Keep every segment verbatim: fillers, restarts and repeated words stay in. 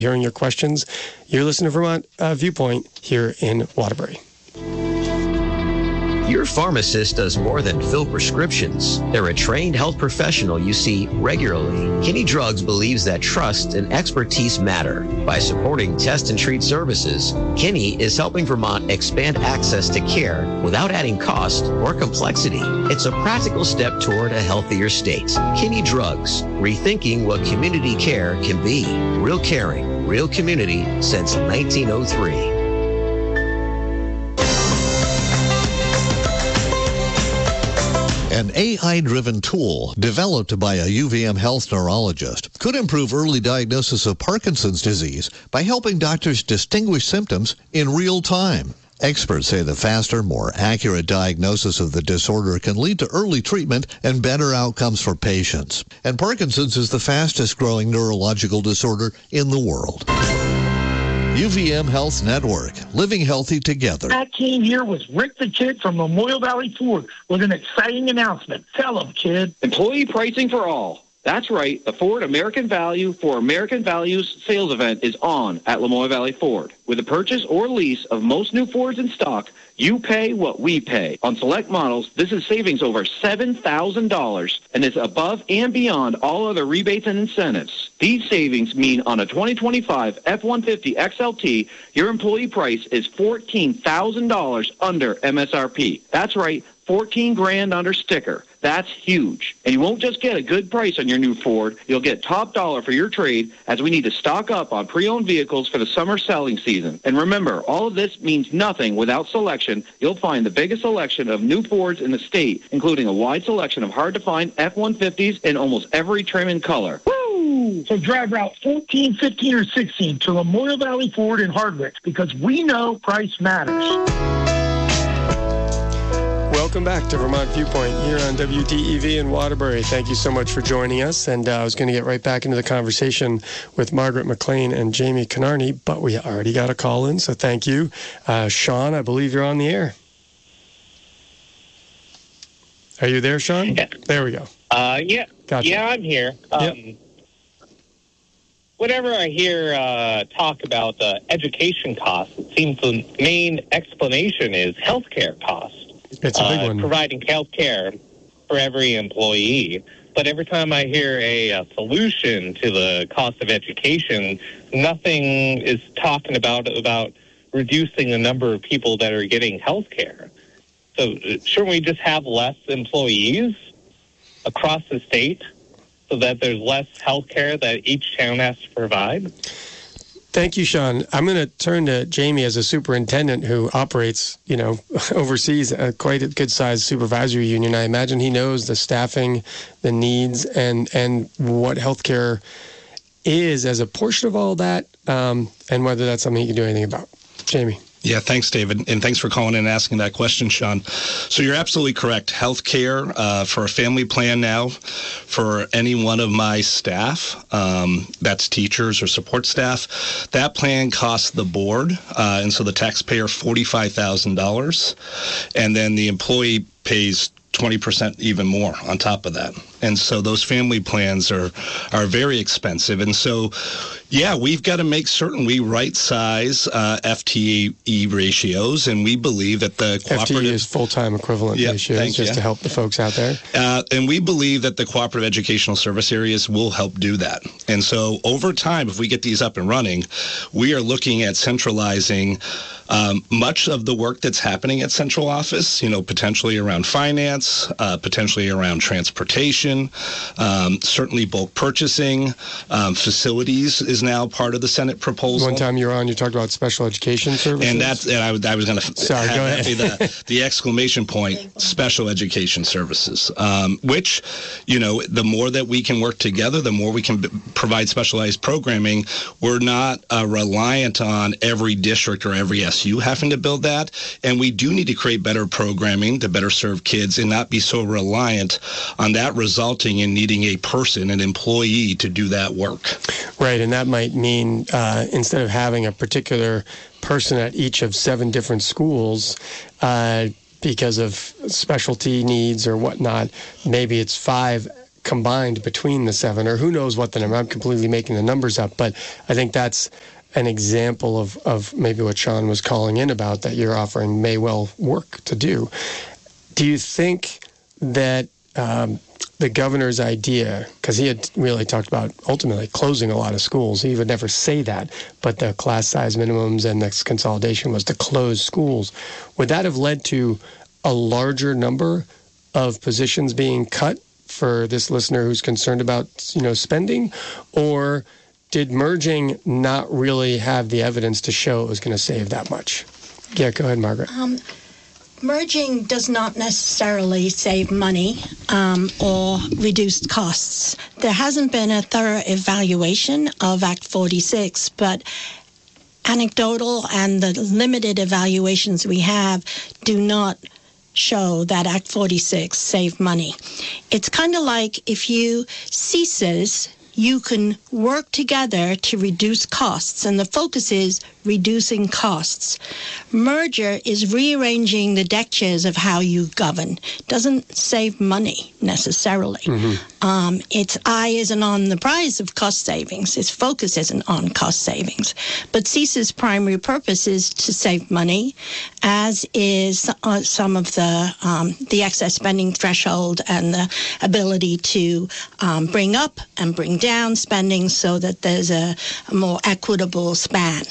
hearing your questions. You're listening to Vermont uh, Viewpoint here in Waterbury. Your pharmacist does more than fill prescriptions. They're a trained health professional you see regularly. Kinney Drugs believes that trust and expertise matter. By supporting test and treat services, Kinney is helping Vermont expand access to care without adding cost or complexity. It's a practical step toward a healthier state. Kinney Drugs, rethinking what community care can be. Real caring, real community since nineteen oh three. An A I-driven tool developed by a U V M health neurologist could improve early diagnosis of Parkinson's disease by helping doctors distinguish symptoms in real time. Experts say the faster, more accurate diagnosis of the disorder can lead to early treatment and better outcomes for patients. And Parkinson's is the fastest growing neurological disorder in the world. U V M Health Network, living healthy together. I came here with Rick the Kid from Memorial Valley Ford with an exciting announcement. Tell him, kid. Employee pricing for all. That's right. The Ford American Value for American Values sales event is on at Lemoyle Valley Ford. With the purchase or lease of most new Fords in stock, you pay what we pay. On select models, this is savings over seven thousand dollars, and it's above and beyond all other rebates and incentives. These savings mean on a twenty twenty-five F one fifty X L T, your employee price is fourteen thousand dollars under M S R P. That's right, fourteen grand under sticker. That's huge. And you won't just get a good price on your new Ford. You'll get top dollar for your trade, as we need to stock up on pre-owned vehicles for the summer selling season. And remember, all of this means nothing without selection. You'll find the biggest selection of new Fords in the state, including a wide selection of hard-to-find F one fifties in almost every trim and color. Woo! So drive Route fourteen, fifteen, or sixteen to Memorial Valley Ford in Hardwick, because we know price matters. Welcome back to Vermont Viewpoint here on W D E V in Waterbury. Thank you so much for joining us. And uh, I was going to get right back into the conversation with Margaret McLean and Jamie Konarny, but we already got a call in, so thank you. Uh, Sean, I believe you're on the air. Are you there, Sean? Yeah. There we go. Uh, yeah, Gotcha. yeah, I'm here. Um, yep. Whenever I hear uh, talk about uh, education costs, it seems the main explanation is healthcare costs. It's a big uh, one. Providing health care for every employee. But every time I hear a, a solution to the cost of education, nothing is talking about about reducing the number of people that are getting health care. So shouldn't we just have less employees across the state so that there's less health care that each town has to provide? Thank you, Sean. I'm going to turn to Jamie as a superintendent who operates, you know, oversees a quite a good-sized supervisory union. I imagine he knows the staffing, the needs, and and what healthcare is as a portion of all that, um, and whether that's something you can do anything about. Jamie. Yeah, thanks, David. And thanks for calling in and asking that question, Sean. So you're absolutely correct. Healthcare uh, for a family plan now, for any one of my staff, um, that's teachers or support staff, that plan costs the board, uh, and so the taxpayer forty-five thousand dollars, and then the employee pays twenty percent even more on top of that. And so those family plans are are very expensive. And so, yeah, we've got to make certain we right-size uh, F T E ratios, and we believe that the cooperative... F T E is full-time equivalent yep, ratios, thank, just yeah. to help the folks out there. Uh, and we believe that the cooperative educational service areas will help do that. And so over time, if we get these up and running, we are looking at centralizing um, much of the work that's happening at central office, you know, potentially around finance, uh, potentially around transportation, um, certainly bulk purchasing, um, facilities is now part of the Senate proposal. One time you were on, you talked about special education services. And that's, and I, I was going to Sorry, have go that ahead. be the, the exclamation point, special education services, um, which, you know, the more that we can work together, the more we can b- provide specialized programming. We're not uh, reliant on every district or every S U having to build that. And we do need to create better programming to better serve kids and not be so reliant on that resulting in needing a person, an employee, to do that work. Right, and that might mean uh, instead of having a particular person at each of seven different schools, uh, because of specialty needs or whatnot, maybe it's five combined between the seven, or who knows what the number. I'm completely making the numbers up, but I think that's an example of, of maybe what Sean was calling in about that you're offering may well work to do. Do you think that um, the governor's idea, because he had really talked about ultimately closing a lot of schools, he would never say that, but the class size minimums and the consolidation was to close schools, would that have led to a larger number of positions being cut for this listener who's concerned about, you know, spending? Or did merging not really have the evidence to show it was going to save that much? Yeah, go ahead, Margaret. Um, merging does not necessarily save money um, or reduce costs. There hasn't been a thorough evaluation of Act forty-six, but anecdotal and the limited evaluations we have do not show that Act forty-six saved money. It's kind of like if you ceases, you can work together to reduce costs, and the focus is reducing costs. Merger is rearranging the deck chairs of how you govern. Doesn't save money necessarily. Mm-hmm. Um, its eye isn't on the prize of cost savings. Its focus isn't on cost savings. But C I S's primary purpose is to save money, as is uh, some of the um, the excess spending threshold and the ability to um, bring up and bring down spending so that there's a, a more equitable span.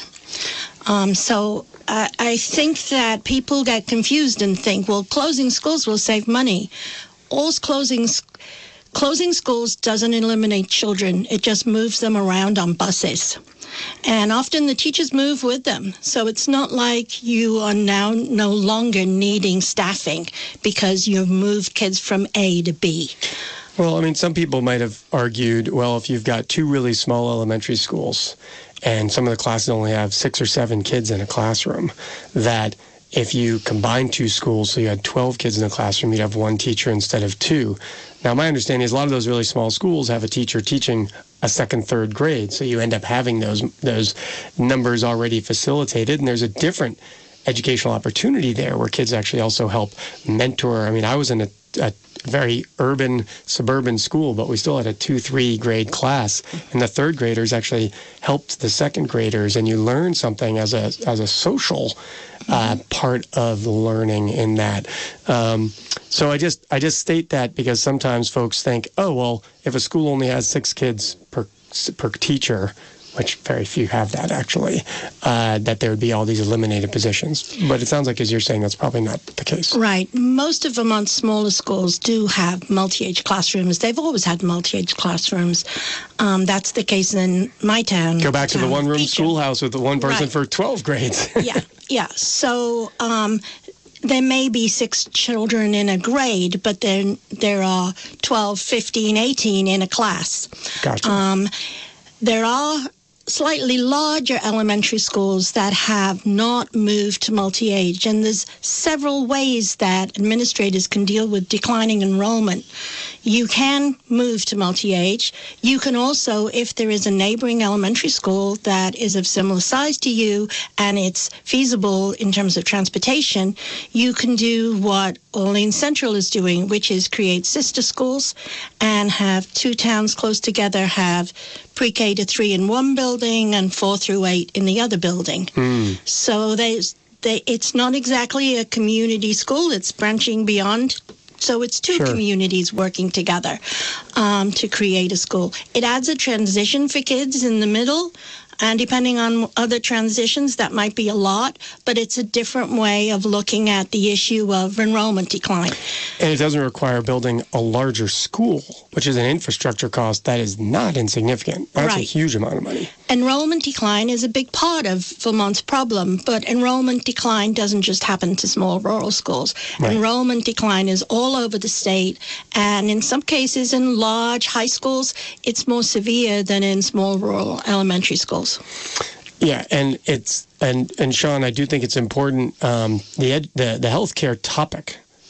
Um, so uh, I think that people get confused and think, well, closing schools will save money. All closing, closing schools doesn't eliminate children. It just moves them around on buses. And often the teachers move with them. So it's not like you are now no longer needing staffing because you've moved kids from A to B. Well, I mean, some people might have argued, well, if you've got two really small elementary schools and some of the classes only have six or seven kids in a classroom, that if you combine two schools, so you had twelve kids in a classroom, you'd have one teacher instead of two. Now, my understanding is a lot of those really small schools have a teacher teaching a second, third grade, so you end up having those those numbers already facilitated, and there's a different educational opportunity there where kids actually also help mentor. I mean, I was in a, a very urban, suburban school, but we still had a two, three grade class, and the third graders actually helped the second graders, and you learn something as a as a social uh, part of learning in that. Um, so I just I just state that because sometimes folks think, oh well, if a school only has six kids per per teacher, which very few have that actually, uh, that there would be all these eliminated positions. But it sounds like, as you're saying, that's probably not the case. Right. Most of Vermont's smaller schools do have multi-age classrooms. They've always had multi-age classrooms. Um, that's the case in my town. Go back to the one-room schoolhouse with the one person right. for twelve grades. yeah, yeah. So um, there may be six children in a grade, but then there are twelve, fifteen, eighteen in a class. Gotcha. Um, there are slightly larger elementary schools that have not moved to multi-age, and there's several ways that administrators can deal with declining enrollment. You can move to multi-age. You can also, if there is a neighboring elementary school that is of similar size to you and it's feasible in terms of transportation, you can do what Orleans Central is doing, which is create sister schools and have two towns close together have pre-K to three in one building and four through eight in the other building. Mm. So there's, they, it's not exactly a community school. It's branching beyond. So it's two sure. communities working together um, to create a school. It adds a transition for kids in the middle. And depending on other transitions, that might be a lot, but it's a different way of looking at the issue of enrollment decline. And it doesn't require building a larger school, which is an infrastructure cost that is not insignificant. That's right. a huge amount of money. Enrollment decline is a big part of Vermont's problem, but enrollment decline doesn't just happen to small rural schools. Right. Enrollment decline is all over the state, and in some cases in large high schools, it's more severe than in small rural elementary schools. Yeah, and it's and and Sean, I do think it's important. Um, the ed, the the healthcare topic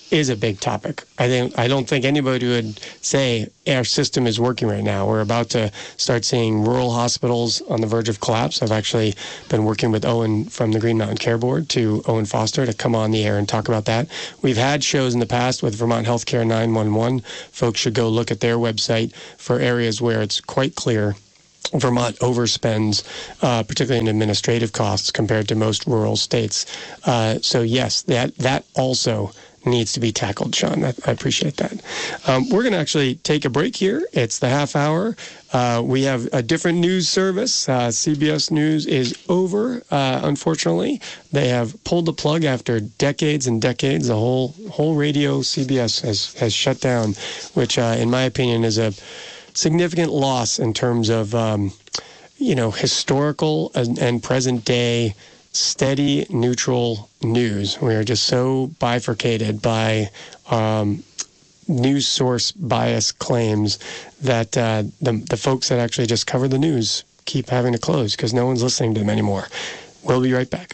is a big topic. I think I don't think anybody would say our system is working right now. We're about to start seeing rural hospitals on the verge of collapse. I've actually been working with Owen from the Green Mountain Care Board to Owen Foster to come on the air and talk about that. We've had shows in the past with Vermont Healthcare nine one one. Folks should go look at their website for areas where it's quite clear Vermont overspends, uh, particularly in administrative costs compared to most rural states. Uh, so yes, that that also needs to be tackled, Sean. I, I appreciate that. Um, we're going to actually take a break here. It's the half hour. Uh, we have a different news service. Uh, C B S News is over, uh, unfortunately. They have pulled the plug after decades and decades. The whole whole radio C B S has, has shut down, which uh, in my opinion is a significant loss in terms of, um, you know, historical and, and present day steady, neutral news. We are just so bifurcated by um, news source bias claims that uh, the, the folks that actually just cover the news keep having to close because no one's listening to them anymore. We'll be right back.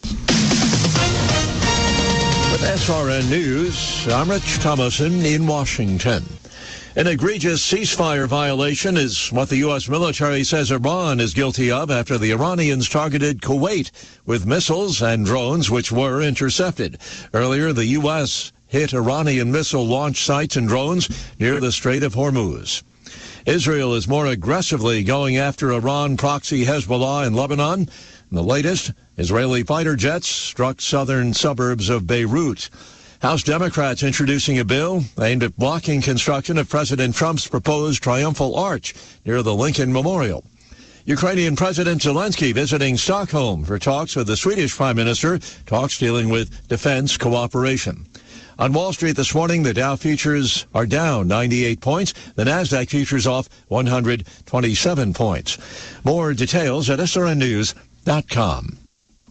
With S R N News, I'm Rich Thomason in Washington. An egregious ceasefire violation is what the U S military says Iran is guilty of after the Iranians targeted Kuwait with missiles and drones which were intercepted. Earlier, the U S hit Iranian missile launch sites and drones near the Strait of Hormuz. Israel is more aggressively going after Iran proxy Hezbollah in Lebanon. And the latest, Israeli fighter jets struck southern suburbs of Beirut. House Democrats introducing a bill aimed at blocking construction of President Trump's proposed triumphal arch near the Lincoln Memorial. Ukrainian President Zelensky visiting Stockholm for talks with the Swedish Prime Minister, talks dealing with defense cooperation. On Wall Street this morning, the Dow futures are down ninety-eight points. The Nasdaq futures off one hundred twenty-seven points. More details at S R N news dot com.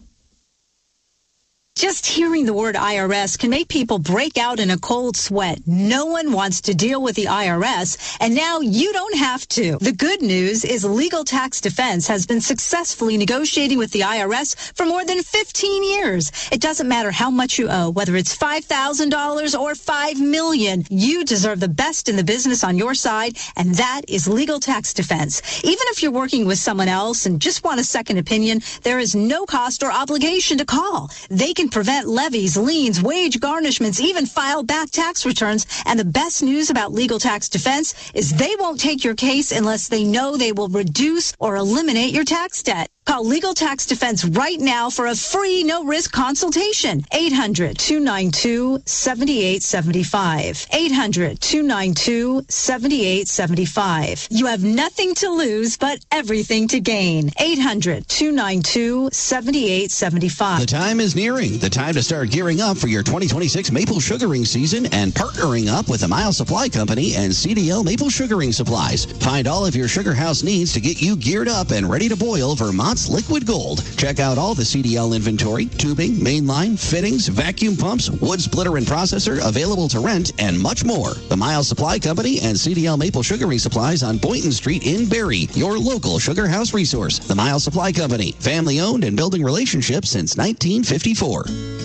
Just hearing the word I R S can make people break out in a cold sweat. No one wants to deal with the I R S, and now you don't have to. The good news is Legal Tax Defense has been successfully negotiating with the I R S for more than fifteen years. It doesn't matter how much you owe, whether it's five thousand dollars or five million dollars. You deserve the best in the business on your side, and that is Legal Tax Defense. Even if you're working with someone else and just want a second opinion, there is no cost or obligation to call. They can prevent levies, liens, wage garnishments, even file back tax returns. And the best news about Legal Tax Defense is they won't take your case unless they know they will reduce or eliminate your tax debt. Call Legal Tax Defense right now for a free, no-risk consultation. eight hundred, two nine two, seven eight seven five. eight hundred, two nine two, seven eight seven five. You have nothing to lose, but everything to gain. eight hundred, two nine two, seven eight seven five. The time is nearing. The time to start gearing up for your twenty twenty-six maple sugaring season and partnering up with the Miles Supply Company and C D L Maple Sugaring Supplies. Find all of your sugar house needs to get you geared up and ready to boil Vermont's liquid gold. Check out all the C D L inventory, tubing, mainline, fittings, vacuum pumps, wood splitter and processor available to rent, and much more. The Miles Supply Company and C D L Maple Sugaring Supplies on Boynton Street in Barrie, your local sugar house resource. The Miles Supply Company, family owned and building relationships since nineteen fifty-four.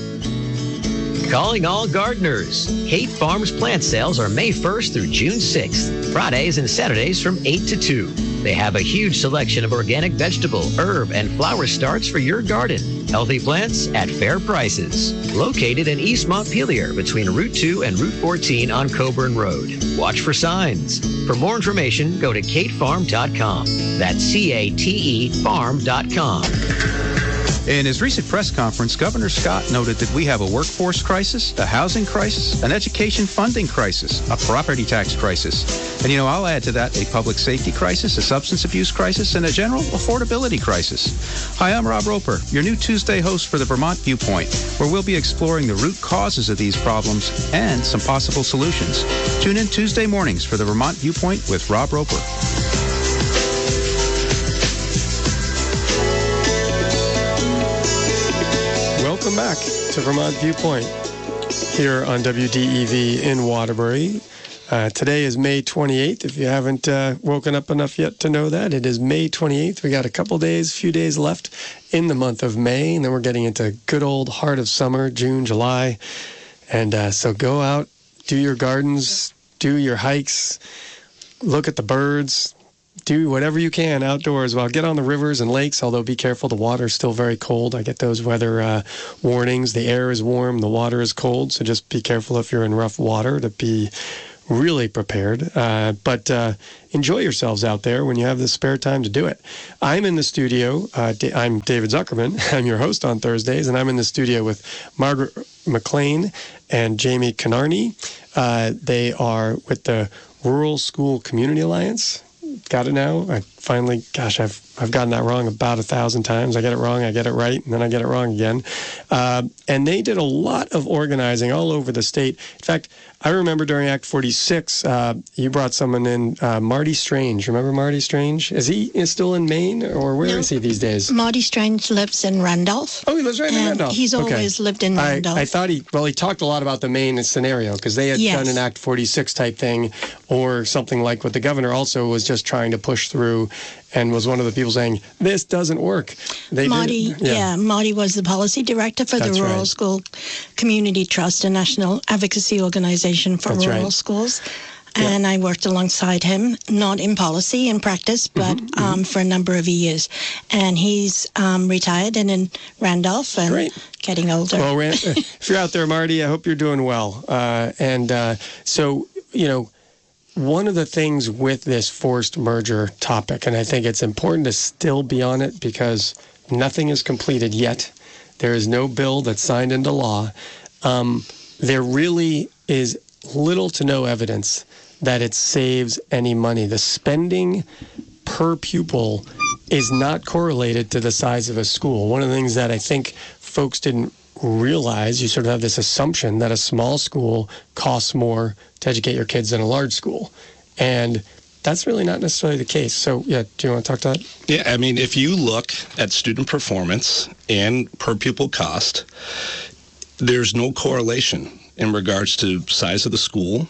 Calling all gardeners. Kate Farms plant sales are May first through June sixth, Fridays and Saturdays from eight to two. They have a huge selection of organic vegetable, herb, and flower starts for your garden. Healthy plants at fair prices. Located in East Montpelier between Route two and Route fourteen on Coburn Road. Watch for signs. For more information, go to kate farm dot com. That's C A T E farm dot com. In his recent press conference, Governor Scott noted that we have a workforce crisis, a housing crisis, an education funding crisis, a property tax crisis. And, you know, I'll add to that a public safety crisis, a substance abuse crisis, and a general affordability crisis. Hi, I'm Rob Roper, your new Tuesday host for the Vermont Viewpoint, where we'll be exploring the root causes of these problems and some possible solutions. Tune in Tuesday mornings for the Vermont Viewpoint with Rob Roper. Welcome back to Vermont Viewpoint here on W D E V in Waterbury. Uh, today is May twenty-eighth. If you haven't uh, woken up enough yet to know that, it is May twenty-eighth. We got a couple days, few days left in the month of May, and then we're getting into good old heart of summer, June, July. And uh, so go out, do your gardens, do your hikes, look at the birds, do whatever you can outdoors. Well, get on the rivers and lakes, although be careful. The water is still very cold. I get those weather uh, warnings. The air is warm, the water is cold, so just be careful if you're in rough water to be really prepared. Uh, but uh, enjoy yourselves out there when you have the spare time to do it. I'm in the studio. Uh, D- I'm David Zuckerman. I'm your host on Thursdays, and I'm in the studio with Margaret McLean and Jamie Canarney. Uh, they are with the Rural School Community Alliance. Got it now? I finally, gosh, I've I've gotten that wrong about a thousand times. I get it wrong, I get it right, and then I get it wrong again. Uh, and they did a lot of organizing all over the state. In fact, I remember during Act forty-six, uh, you brought someone in, uh, Marty Strange. Remember Marty Strange? Is he is still in Maine, or where no. is he these days? Marty Strange lives in Randolph. Oh, he lives right in and Randolph. He's okay. always lived in Randolph. I, I thought he, well, he talked a lot about the Maine scenario, because they had yes. done an Act forty-six type thing, or something like what the governor also was just trying to push through, and was one of the people saying, this doesn't work. They Marty, did, yeah. yeah, Marty was the policy director for That's the Rural right. School Community Trust, a national advocacy organization for That's rural right. schools. And yeah. I worked alongside him, not in policy and practice, but mm-hmm, um, mm-hmm. for a number of years. And he's um, retired and in Randolph and Great. getting older. Well, Rand, if you're out there, Marty, I hope you're doing well. Uh, and uh, so, you know, one of the things with this forced merger topic, and I think it's important to still be on it because nothing is completed yet. There is no bill that's signed into law. Um, there really is little to no evidence that it saves any money. The spending per pupil is not correlated to the size of a school. One of the things that I think folks didn't realize, you sort of have this assumption that a small school costs more to educate your kids than a large school. And that's really not necessarily the case. So, yeah, do you want to talk to that? Yeah, I mean, if you look at student performance and per pupil cost, there's no correlation in regards to size of the school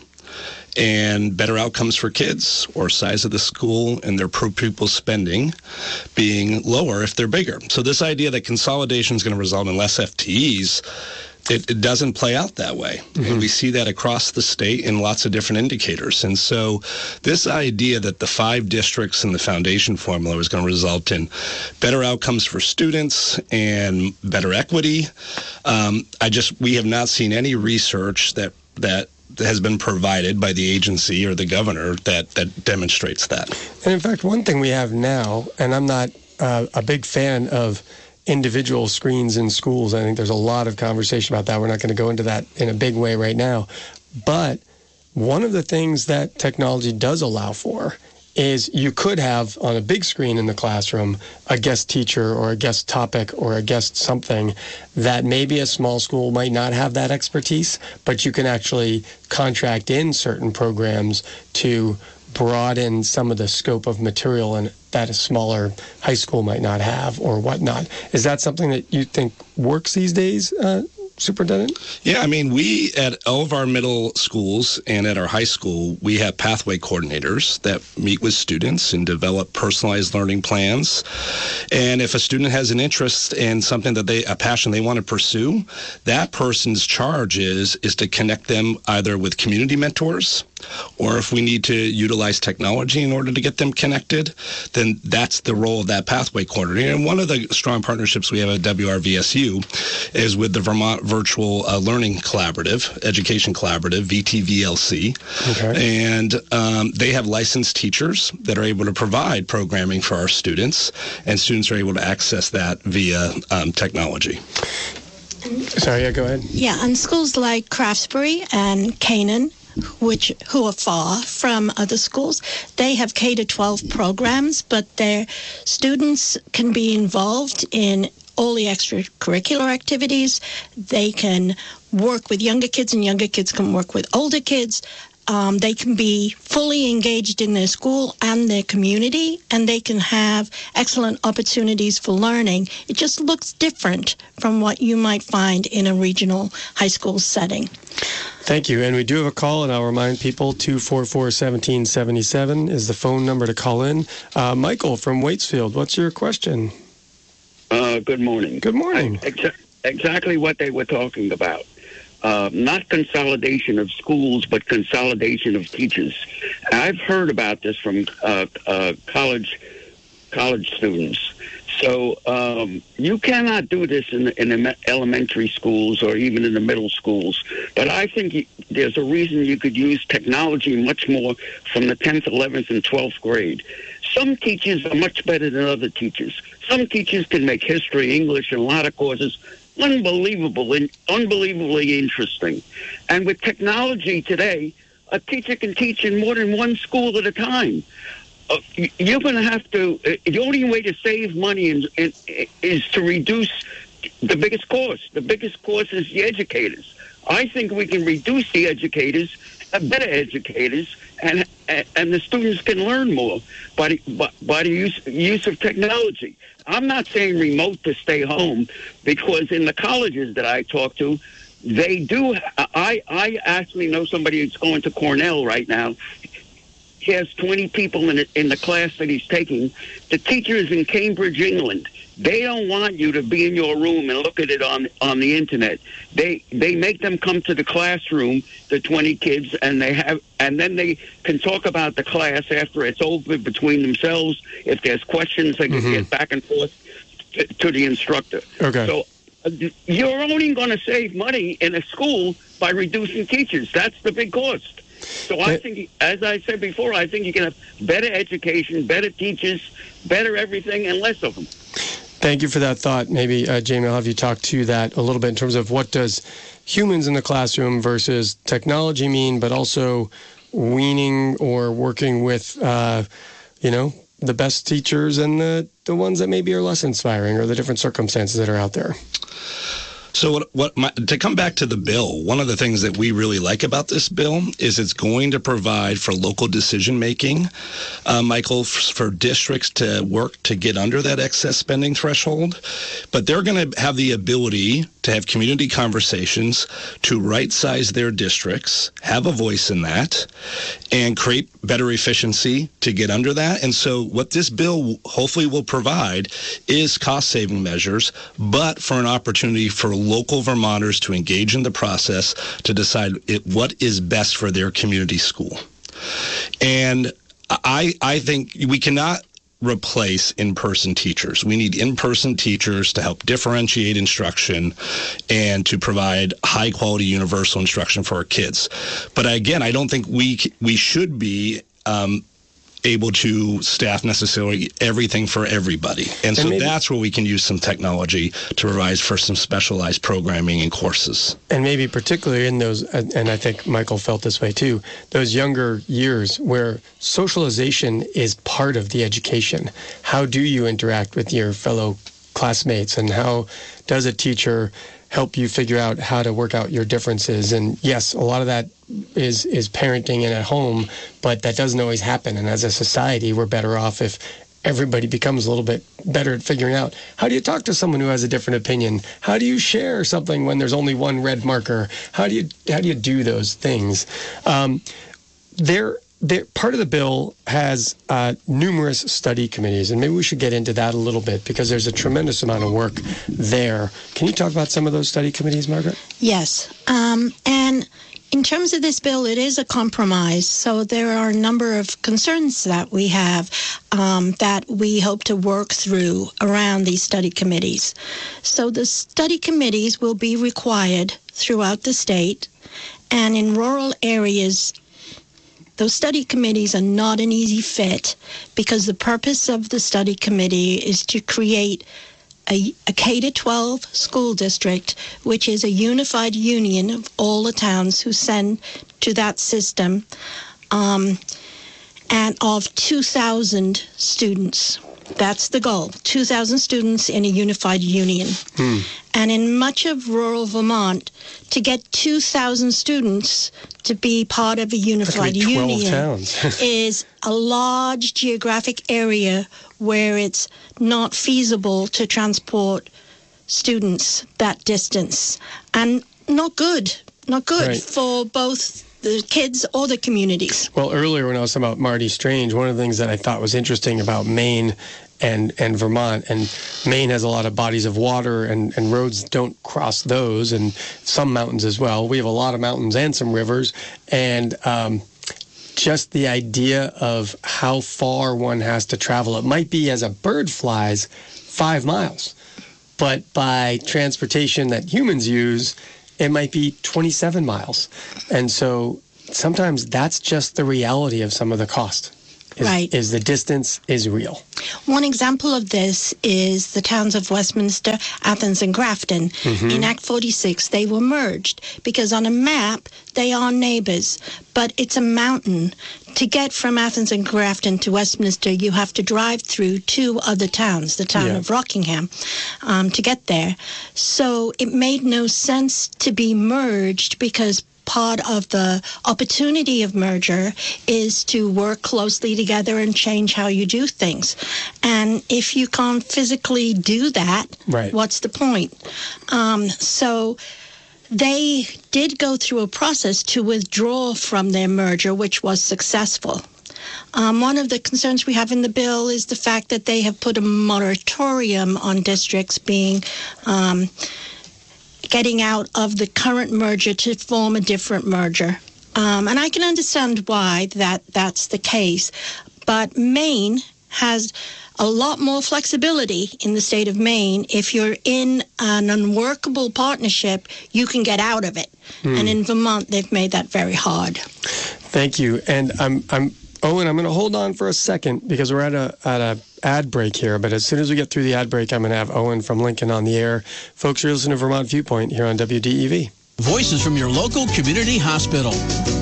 and better outcomes for kids, or size of the school and their per pupil spending being lower if they're bigger. So this idea that consolidation is going to result in less F T Es, it, it doesn't play out that way. Mm-hmm. And we see that across the state in lots of different indicators. And so this idea that the five districts in the foundation formula is going to result in better outcomes for students and better equity, um, I just, we have not seen any research that, that has been provided by the agency or the governor that, that demonstrates that. And in fact, one thing we have now, and I'm not uh, a big fan of individual screens in schools. I think there's a lot of conversation about that. We're not going to go into that in a big way right now. But one of the things that technology does allow for is you could have on a big screen in the classroom a guest teacher or a guest topic or a guest something that maybe a small school might not have that expertise, but you can actually contract in certain programs to broaden some of the scope of material and that a smaller high school might not have or whatnot. Is that something that you think works these days, uh, Superintendent? Yeah, I mean, we at all of our middle schools and at our high school, we have pathway coordinators that meet with students and develop personalized learning plans. And if a student has an interest in something that they, a passion they want to pursue, that person's charge is, is to connect them either with community mentors, or if we need to utilize technology in order to get them connected, then that's the role of that pathway coordinator. And one of the strong partnerships we have at W R V S U is with the Vermont Virtual uh, Learning Collaborative, Education Collaborative, V T V L C. Okay. And um, they have licensed teachers that are able to provide programming for our students, and students are able to access that via um, technology. Sorry, yeah, go ahead. Yeah, and schools like Craftsbury and Canaan, which who are far from other schools, they have K to twelve programs, but their students can be involved in all the extracurricular activities. They can work with younger kids, and younger kids can work with older kids. Um, they can be fully engaged in their school and their community, and they can have excellent opportunities for learning. It just looks different from what you might find in a regional high school setting. Thank you. And we do have a call, and I'll remind people, two four four, one seven seven seven is the phone number to call in. Uh, Michael from Waitsfield, what's your question? Uh, good morning. Good morning. I, exa- exactly what they were talking about. uh, not consolidation of schools, but consolidation of teachers. I've heard about this from uh, uh, college college students. So um, you cannot do this in, in the elementary schools or even in the middle schools. But I think you, there's a reason you could use technology much more from the tenth, eleventh, and twelfth grade. Some teachers are much better than other teachers. Some teachers can make history, English, and a lot of courses unbelievable and unbelievably interesting. And with technology today, a teacher can teach in more than one school at a time. Uh, you're going to have to, uh, the only way to save money in, in, is to reduce the biggest cost. The biggest cost is the educators. I think we can reduce the educators, have better educators, and and the students can learn more by the, by, by the use, use of technology. I'm not saying remote to stay home, because in the colleges that I talk to, they do. I, I actually know somebody who's going to Cornell right now. He has twenty people in, it, in the class that he's taking. The teacher is in Cambridge, England. They don't want you to be in your room and look at it on on the internet. They they make them come to the classroom, the twenty kids, and they have and then they can talk about the class after it's over between themselves. If there's questions, they can mm-hmm. get back and forth to, to the instructor. Okay. So uh, you're only going to save money in a school by reducing teachers. That's the big cost. So I think, as I said before, I think you can have better education, better teachers, better everything, and less of them. Thank you for that thought. Maybe, uh, Jamie, I'll have you talk to that a little bit in terms of what does humans in the classroom versus technology mean, but also weaning or working with, uh, you know, the best teachers and the, the ones that maybe are less inspiring, or the different circumstances that are out there. So what, what my, to come back to the bill, one of the things that we really like about this bill is it's going to provide for local decision making, uh, Michael, for, for districts to work to get under that excess spending threshold. But they're going to have the ability to have community conversations, to right-size their districts, have a voice in that, and create better efficiency to get under that. And so what this bill hopefully will provide is cost-saving measures, but for an opportunity for local Vermonters to engage in the process to decide it, what is best for their community school. And I, I think we cannot replace in-person teachers. We need in-person teachers to help differentiate instruction and to provide high-quality universal instruction for our kids. But again, I don't think we we should be um, able to staff necessarily everything for everybody. And so and maybe, that's where we can use some technology to provide for some specialized programming and courses. And maybe particularly in those, and I think Michael felt this way too, those younger years where socialization is part of the education. How do you interact with your fellow classmates, and how does a teacher help you figure out how to work out your differences? And yes, a lot of that is is parenting and at home, but that doesn't always happen. And as a society, we're better off if everybody becomes a little bit better at figuring out, how do you talk to someone who has a different opinion? How do you share something when there's only one red marker? How do you how do you do those things? Um, there. There, part of the bill has uh, numerous study committees, and maybe we should get into that a little bit, because there's a tremendous amount of work there. Can you talk about some of those study committees, Margaret? Yes. Um, and in terms of this bill, it is a compromise. So there are a number of concerns that we have um, that we hope to work through around these study committees. So the study committees will be required throughout the state, and in rural areas, those study committees are not an easy fit, because the purpose of the study committee is to create a, a K to twelve school district, which is a unified union of all the towns who send to that system, um, and of two thousand students. That's the goal, two thousand students in a unified union. Hmm. And in much of rural Vermont, to get two thousand students to be part of a unified union is a large geographic area where it's not feasible to transport students that distance. And not good, not good right. for both the kids or the communities. Well, earlier when I was talking about Marty Strange, one of the things that I thought was interesting about Maine and, and Vermont. And Maine has a lot of bodies of water, and, and roads don't cross those, and some mountains as well. We have a lot of mountains and some rivers. And um, just the idea of how far one has to travel. It might be, as a bird flies, five miles. But by transportation that humans use, it might be twenty-seven miles. And so sometimes that's just the reality of some of the cost. Is, right. Is the distance is real. One example of this is the towns of Westminster, Athens, and Grafton. Mm-hmm. In Act forty-six, they were merged because on a map, they are neighbors, but it's a mountain. To get from Athens and Grafton to Westminster, you have to drive through two other towns, the town Yeah. of Rockingham, um, to get there. So it made no sense to be merged because part of the opportunity of merger is to work closely together and change how you do things. And if you can't physically do that, right. what's the point? Um, so they did go through a process to withdraw from their merger, which was successful. Um, one of the concerns we have in the bill is the fact that they have put a moratorium on districts being um, getting out of the current merger to form a different merger. Um, and I can understand why that that's the case. But Maine has a lot more flexibility in the state of Maine. If you're in an unworkable partnership, you can get out of it. Hmm. And in Vermont, they've made that very hard. Thank you. And I'm, I'm Owen, I'm going to hold on for a second because we're at a at a ad break here. But as soon as we get through the ad break, I'm going to have Owen from Lincoln on the air. Folks, you're listening to Vermont Viewpoint here on W D E V. Voices from your local community hospital.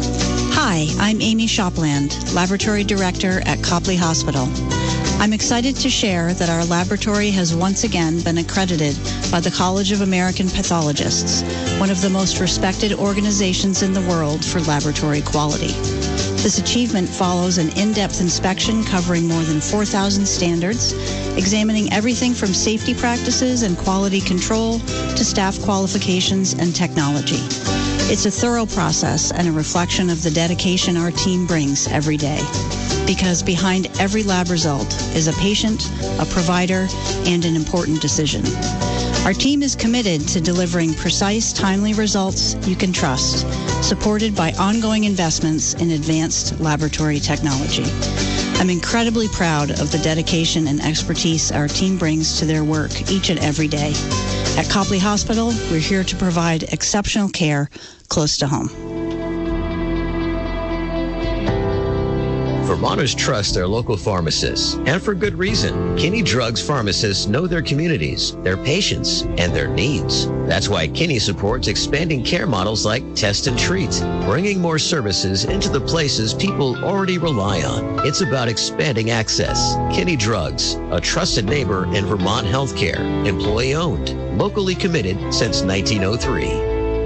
Hi, I'm Amy Shopland, Laboratory Director at Copley Hospital. I'm excited to share that our laboratory has once again been accredited by the College of American Pathologists, one of the most respected organizations in the world for laboratory quality. This achievement follows an in-depth inspection covering more than four thousand standards, examining everything from safety practices and quality control to staff qualifications and technology. It's a thorough process and a reflection of the dedication our team brings every day. Because behind every lab result is a patient, a provider, and an important decision. Our team is committed to delivering precise, timely results you can trust, supported by ongoing investments in advanced laboratory technology. I'm incredibly proud of the dedication and expertise our team brings to their work each and every day. At Copley Hospital, we're here to provide exceptional care close to home. Vermonters trust their local pharmacists, and for good reason. Kinney Drugs pharmacists know their communities, their patients, and their needs. That's why Kinney supports expanding care models like Test and Treat, bringing more services into the places people already rely on. It's about expanding access. Kinney Drugs, a trusted neighbor in Vermont healthcare, employee-owned, locally committed since nineteen oh three.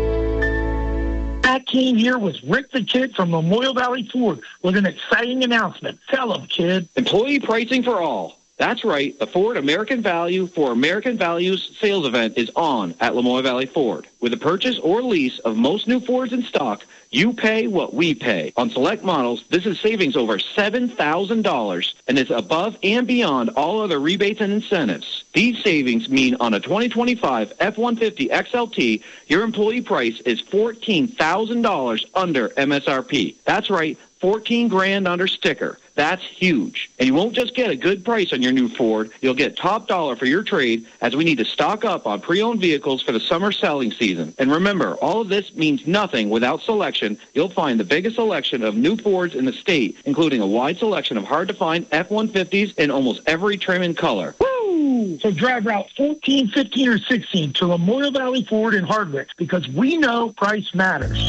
That team here was Rick the Kid from Memorial Valley Ford with an exciting announcement. Tell them, kid. Employee pricing for all. That's right. The Ford American Value for American Values sales event is on at Lamoille Valley Ford. With a purchase or lease of most new Fords in stock, you pay what we pay. On select models, this is savings over seven thousand dollars, and it's above and beyond all other rebates and incentives. These savings mean on a twenty twenty-five F one fifty X L T, your employee price is fourteen thousand dollars under M S R P. That's right, fourteen grand under sticker. That's huge. And you won't just get a good price on your new Ford. You'll get top dollar for your trade, as we need to stock up on pre-owned vehicles for the summer selling season. And remember, all of this means nothing without selection. You'll find the biggest selection of new Fords in the state, including a wide selection of hard-to-find F one fifties in almost every trim and color. Woo! So drive Route fourteen, fifteen, or sixteen to Memorial Valley Ford in Hardwick, because we know price matters.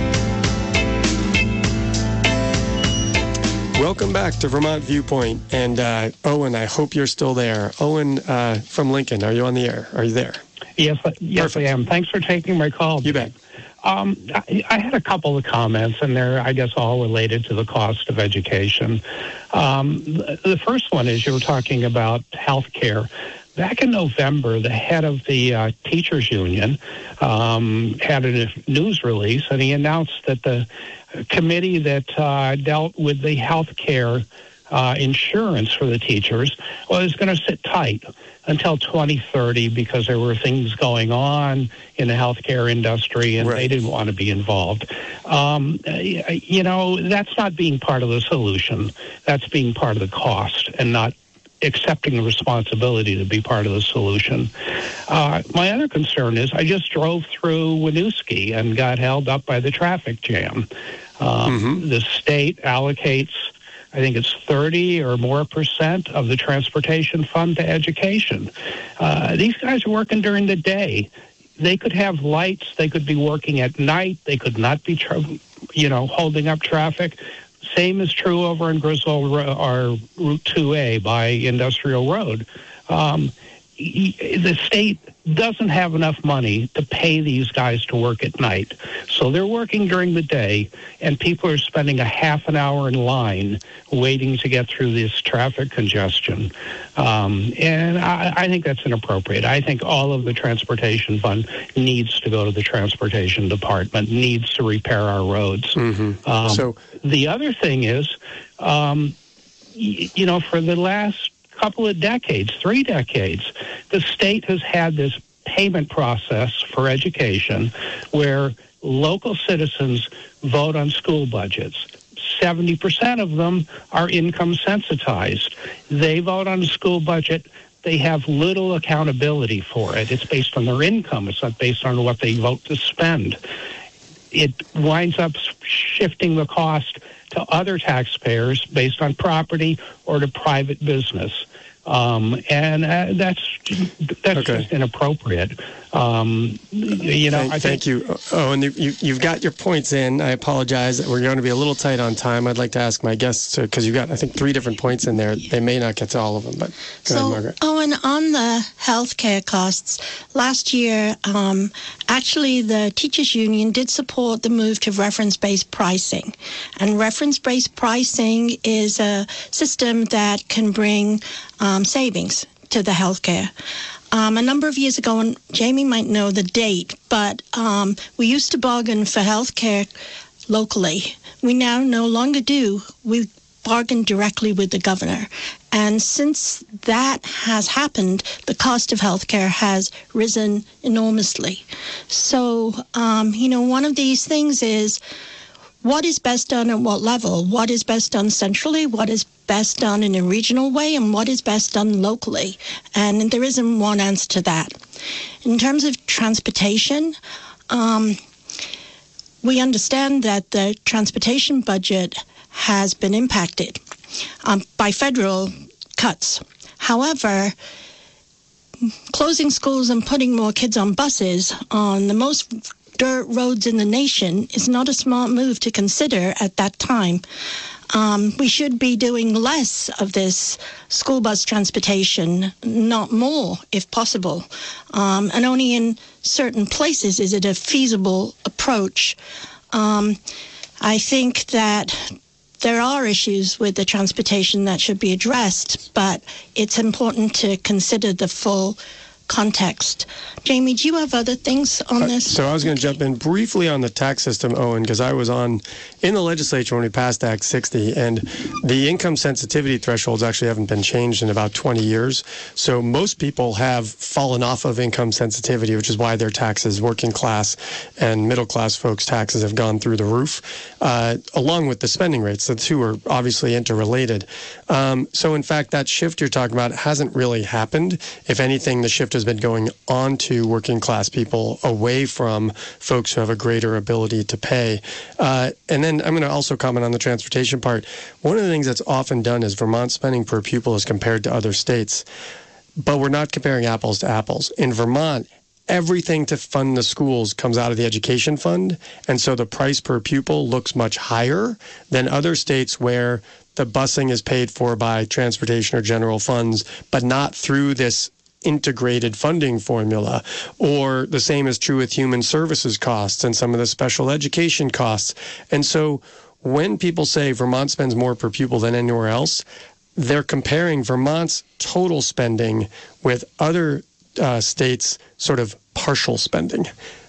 Welcome back to Vermont Viewpoint. And uh, Owen, I hope you're still there. Owen uh, from Lincoln, are you on the air? Are you there? Yes, yes, I am. Thanks for taking my call. You bet. Um, I, I had a couple of comments, and they're, I guess, all related to the cost of education. Um, the, the first one is you were talking about health care. Back in November, the head of the uh, teachers union um, had a news release, and he announced that the committee that uh, dealt with the health care uh, insurance for the teachers was going to sit tight until twenty thirty because there were things going on in the healthcare industry and right. they didn't want to be involved. Um, you know, that's not being part of the solution. That's being part of the cost and not accepting the responsibility to be part of the solution. Uh, my other concern is I just drove through Winooski and got held up by the traffic jam. Um, mm-hmm. The state allocates, I think it's thirty or more percent of the transportation fund to education. Uh, these guys are working during the day. They could have lights. They could be working at night. They could not be, tra- you know, holding up traffic. Same is true over in Griswold or Route two A by Industrial Road. Um, the state doesn't have enough money to pay these guys to work at night. So they're working during the day, and people are spending a half an hour in line waiting to get through this traffic congestion. Um, and I, I think that's inappropriate. I think all of the transportation fund needs to go to the transportation department, needs to repair our roads. Mm-hmm. Um, so the other thing is, um, y- you know, for the last couple of decades, three decades, the state has had this payment process for education where local citizens vote on school budgets. seventy percent of them are income sensitized. They vote on a school budget. They have little accountability for it. It's based on their income. It's not based on what they vote to spend. It winds up shifting the cost to other taxpayers based on property or to private business. Um, and uh, that's that's okay. just inappropriate. Um, you know, thank, I thank think, you. Oh, and you, you've got your points in. I apologize. We're going to be a little tight on time. I'd like to ask my guests, because you've got, I think, three different points in there. They may not get to all of them, but go so, ahead, Margaret. Owen, on the healthcare costs, last year, um, actually, the teachers' union did support the move to reference-based pricing. And reference-based pricing is a system that can bring um, savings to the healthcare. Um, a number of years ago, and Jamie might know the date, but um, we used to bargain for healthcare locally. We now no longer do. We bargain directly with the governor. And since that has happened, the cost of healthcare has risen enormously. So, um, you know, one of these things is, what is best done at what level? What is best done centrally? What is best done in a regional way? And what is best done locally? And there isn't one answer to that. In terms of transportation, um, we understand that the transportation budget has been impacted um, by federal cuts. However, closing schools and putting more kids on buses on the most dirt roads in the nation is not a smart move to consider at that time. Um, we should be doing less of this school bus transportation, not more, if possible. Um, and only in certain places is it a feasible approach. Um, I think that there are issues with the transportation that should be addressed, but it's important to consider the full context. Jamie, do you have other things on uh, this? So I was going to jump in briefly on the tax system, Owen, because I was on in the legislature when we passed Act sixty, and the income sensitivity thresholds actually haven't been changed in about twenty years. So most people have fallen off of income sensitivity, which is why their taxes, working class and middle class folks' taxes, have gone through the roof, uh, along with the spending rates. The two are obviously interrelated. Um, so in fact, that shift you're talking about hasn't really happened. If anything, the shift has been going on to working class people away from folks who have a greater ability to pay. Uh, and then I'm going to also comment on the transportation part. One of the things that's often done is Vermont spending per pupil is compared to other states, but we're not comparing apples to apples. In Vermont, everything to fund the schools comes out of the education fund, and so the price per pupil looks much higher than other states where the busing is paid for by transportation or general funds, but not through this integrated funding formula. Or the same is true with human services costs and some of the special education costs. And so when people say Vermont spends more per pupil than anywhere else, they're comparing Vermont's total spending with other uh, states' sort of partial spending.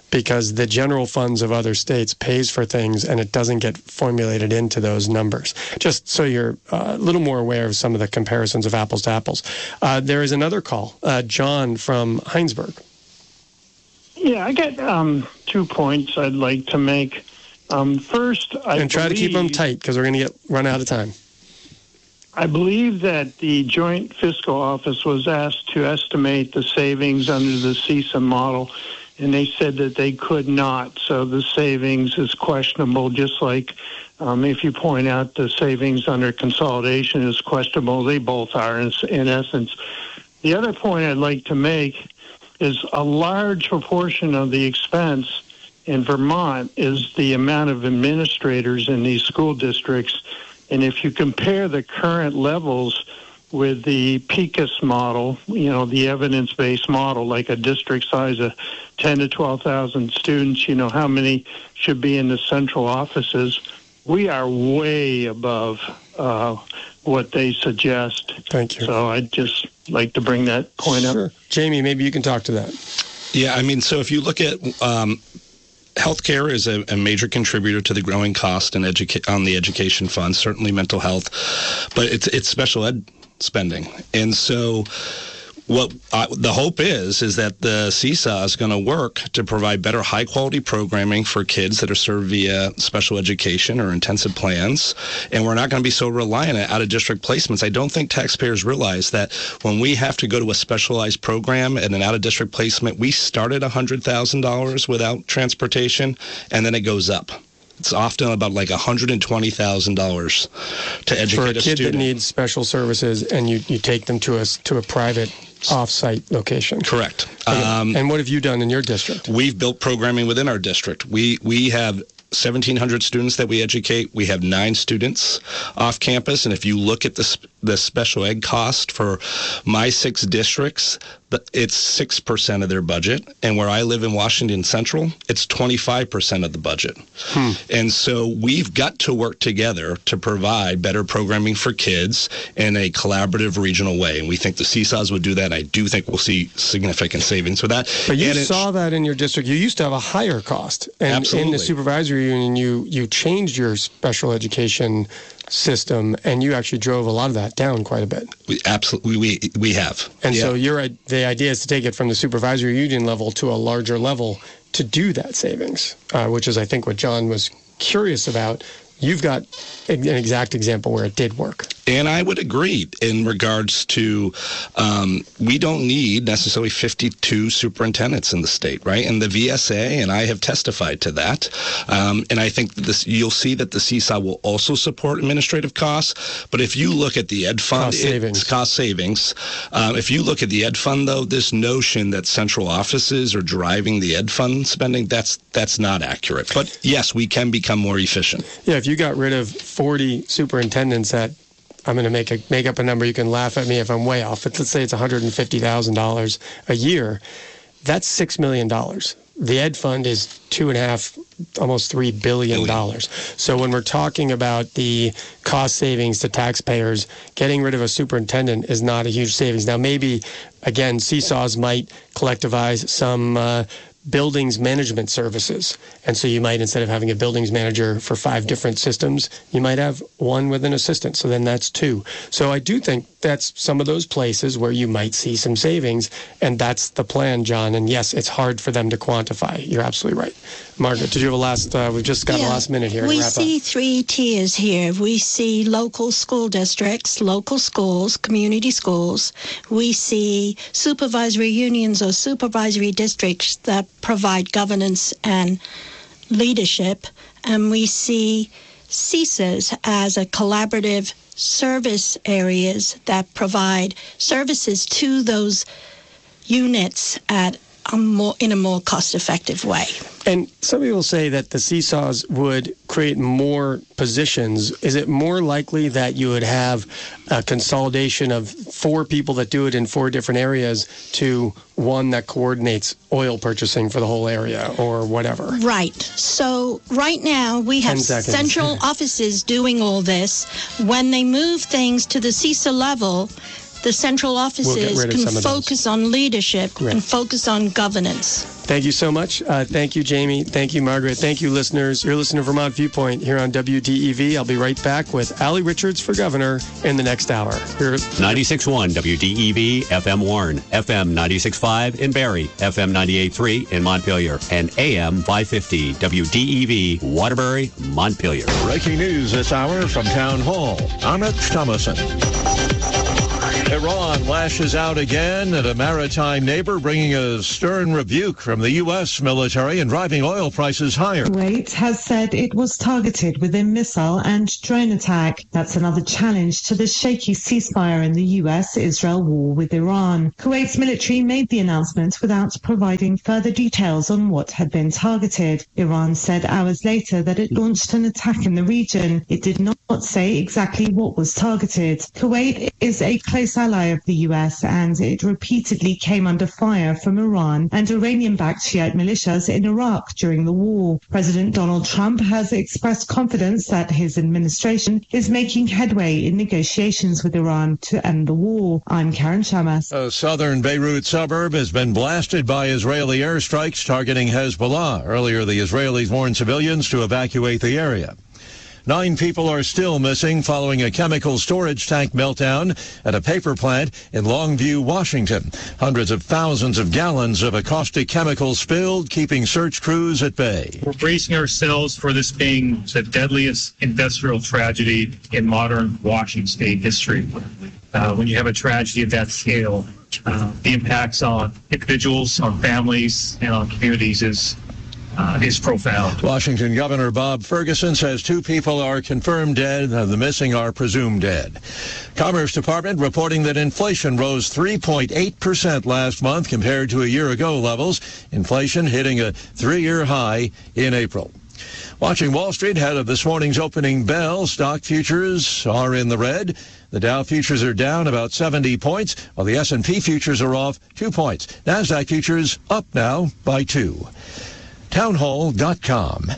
because the general funds of other states pays for things and it doesn't get formulated into those numbers. Just so you're uh, a little more aware of some of the comparisons of apples to apples. Uh, there is another call. Uh, John from Heinsberg. Yeah, I got um, two points I'd like to make. Um, first, I And try believe, to keep them tight because we're going to get run out of time. I believe that the Joint Fiscal Office was asked to estimate the savings under the CISA model, and they said that they could not. So the savings is questionable, just like um, if you point out the savings under consolidation is questionable. They both are, in, in essence. The other point I'd like to make is a large proportion of the expense in Vermont is the amount of administrators in these school districts. And if you compare the current levels with the PICUS model, you know, the evidence-based model, like a district size of ten to twelve thousand students, you know, how many should be in the central offices, we are way above uh, what they suggest. Thank you. So I'd just like to bring that point sure. up. Jamie, maybe you can talk to that. Yeah, I mean, so if you look at um, healthcare is a, a major contributor to the growing cost in educa- on the education fund, certainly mental health, but it's it's special ed spending. And so what uh, the hope is, is that the CISA is going to work to provide better high-quality programming for kids that are served via special education or intensive plans, and we're not going to be so reliant on out-of-district placements. I don't think taxpayers realize that when we have to go to a specialized program and an out-of-district placement, we start at one hundred thousand dollars without transportation, and then it goes up. It's often about like one hundred twenty thousand dollars to educate For a a kid student. that needs special services, and you, you take them to a, to a private off-site location. Correct. Okay. Um, and what have you done in your district? We've built programming within our district. We we have seventeen hundred students that we educate. We have nine students off campus, and if you look at the the special ed cost for my six districts, it's six percent of their budget. And where I live in Washington Central, it's twenty-five percent of the budget. Hmm. And so we've got to work together to provide better programming for kids in a collaborative regional way. And we think the C S A S would do that. And I do think we'll see significant savings for that. But you and saw that in your district. You used to have a higher cost. And Absolutely. in the supervisory union, you, you changed your special education system, and you actually drove a lot of that down quite a bit. We absolutely we we have. And yeah. so your the idea is to take it from the supervisory union level to a larger level to do that savings, uh, which is, I think, what John was curious about. You've got an exact example where it did work. And I would agree in regards to um, we don't need necessarily fifty-two superintendents in the state, right? And the V S A, and I have testified to that. Um, and I think this, you'll see that the C S A will also support administrative costs. But if you look at the Ed Fund, cost savings. It's cost savings. Um, if you look at the Ed Fund, though, this notion that central offices are driving the Ed Fund spending, that's that's not accurate. But yes, we can become more efficient. Yeah, if you got rid of forty superintendents at, I'm going to make a make up a number. You can laugh at me if I'm way off. But let's say it's one hundred fifty thousand dollars a year. That's six million dollars. The Ed Fund is two and a half, almost three billion dollars. So when we're talking about the cost savings to taxpayers, getting rid of a superintendent is not a huge savings. Now, maybe again, C S A S might collectivize some Uh, buildings management services. And so you might, instead of having a buildings manager for five different systems, you might have one with an assistant. So then that's two. So I do think that's some of those places where you might see some savings. And that's the plan, John. And yes, it's hard for them to quantify. You're absolutely right. Margaret, did you have a last, uh, we've just got Yeah. a last minute here We to wrap see up. three tiers here. We see local school districts, local schools, community schools. We see supervisory unions or supervisory districts that provide governance and leadership. And we see C I S As as a collaborative service areas that provide services to those units at a more in a more cost-effective way. And some people say that the C S A S would create more positions. Is it more likely that you would have a consolidation of four people that do it in four different areas to one that coordinates oil purchasing for the whole area or whatever? Right. So right now we have Ten seconds. central offices doing all this. When they move things to the C I S A level, the central We'll offices get rid of can some of those. focus on leadership Right. and focus on governance. Thank you so much. Uh, thank you, Jamie. Thank you, Margaret. Thank you, listeners. You're listening to Vermont Viewpoint here on W D E V. I'll be right back with Allie Richards for governor in the next hour. Here- ninety-six point one W D E V, F M Warren, F M ninety-six point five in Barrie, F M ninety-eight point three in Montpelier, and A M five fifty W D E V, Waterbury, Montpelier. Breaking news this hour from Town Hall. Amit Thomason. Iran lashes out again at a maritime neighbor, bringing a stern rebuke from the U S military and driving oil prices higher. Kuwait has said it was targeted with a missile and drone attack. That's another challenge to the shaky ceasefire in the U S-Israel war with Iran. Kuwait's military made the announcement without providing further details on what had been targeted. Iran said hours later that it launched an attack in the region. It did not say exactly what was targeted. Kuwait is a close ally of the U S, and it repeatedly came under fire from Iran and Iranian-backed Shiite militias in Iraq during the war. President Donald Trump has expressed confidence that his administration is making headway in negotiations with Iran to end the war. I'm Karen Shamas. A southern Beirut suburb has been blasted by Israeli airstrikes targeting Hezbollah. Earlier, the Israelis warned civilians to evacuate the area. Nine people are still missing following a chemical storage tank meltdown at a paper plant in Longview, Washington. Hundreds of thousands of gallons of a caustic chemical spilled, keeping search crews at bay. We're bracing ourselves for this being the deadliest industrial tragedy in modern Washington state history. Uh, when you have a tragedy of that scale, uh, the impacts on individuals, on families, and on communities is Uh, is profound. Washington Governor Bob Ferguson says two people are confirmed dead and the missing are presumed dead. Commerce Department reporting that inflation rose three point eight percent last month compared to a year ago levels. Inflation hitting a three-year high in April. Watching Wall Street ahead of this morning's opening bell, stock futures are in the red. The Dow futures are down about seventy points, while the S and P futures are off two points. NASDAQ futures up now by two. townhall dot com.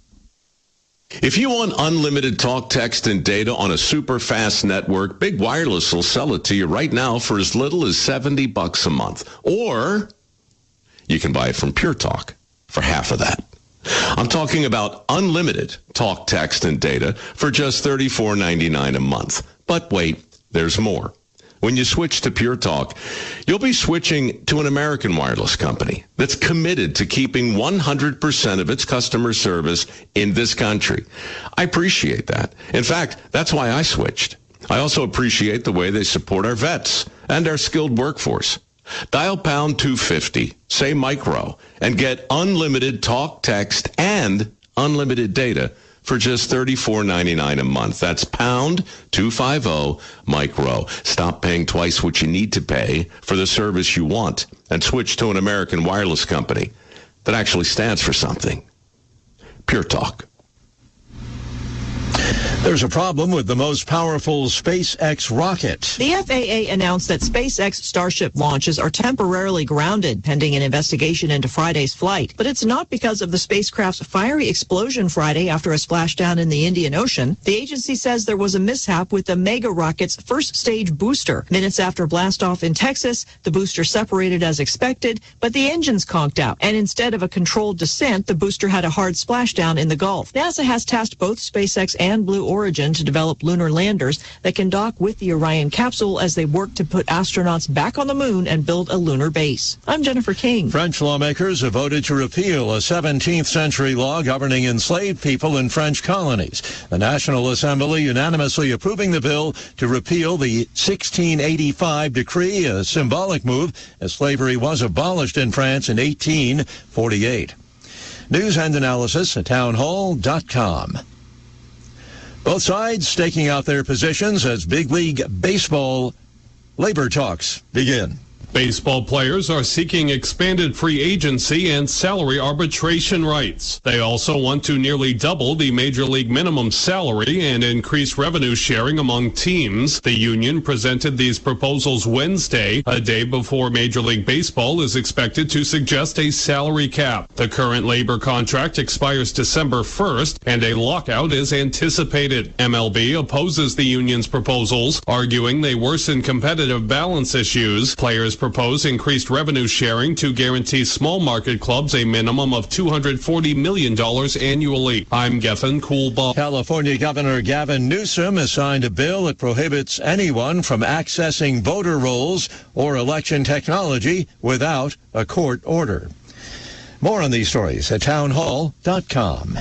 If you want unlimited talk, text, and data on a super fast network, Big Wireless will sell it to you right now for as little as seventy bucks a month. Or you can buy it from Pure Talk for half of that. I'm talking about unlimited talk, text, and data for just thirty-four ninety-nine a month. But wait, there's more. When you switch to Pure Talk, you'll be switching to an American wireless company that's committed to keeping one hundred percent of its customer service in this country. I appreciate that. In fact, that's why I switched. I also appreciate the way they support our vets and our skilled workforce. Dial pound two fifty, say micro, and get unlimited talk, text, and unlimited data for just thirty-four ninety-nine a month. That's pound two fifty micro. Stop paying twice what you need to pay for the service you want and switch to an American wireless company that actually stands for something. Pure Talk. There's a problem with the most powerful SpaceX rocket. The F A A announced that SpaceX Starship launches are temporarily grounded pending an investigation into Friday's flight. But it's not because of the spacecraft's fiery explosion Friday after a splashdown in the Indian Ocean. The agency says there was a mishap with the Mega rocket's first stage booster. Minutes after blastoff in Texas, the booster separated as expected, but the engines conked out. And instead of a controlled descent, the booster had a hard splashdown in the Gulf. NASA has tasked both SpaceX and Blue Origin to develop lunar landers that can dock with the Orion capsule as they work to put astronauts back on the moon and build a lunar base. I'm Jennifer King. French lawmakers have voted to repeal a seventeenth century law governing enslaved people in French colonies. The National Assembly unanimously approving the bill to repeal the sixteen eighty-five decree, a symbolic move as slavery was abolished in France in eighteen forty-eight. News and analysis at townhall dot com. Both sides staking out their positions as big league baseball labor talks begin. Baseball players are seeking expanded free agency and salary arbitration rights. They also want to nearly double the Major League minimum salary and increase revenue sharing among teams. The union presented these proposals Wednesday, a day before Major League Baseball is expected to suggest a salary cap. The current labor contract expires December first, and a lockout is anticipated. M L B opposes the union's proposals, arguing they worsen competitive balance issues. Players propose increased revenue sharing to guarantee small market clubs a minimum of two hundred forty million dollars annually. I'm Gethin Coolbaugh. California Governor Gavin Newsom has signed a bill that prohibits anyone from accessing voter rolls or election technology without a court order. More on these stories at townhall dot com.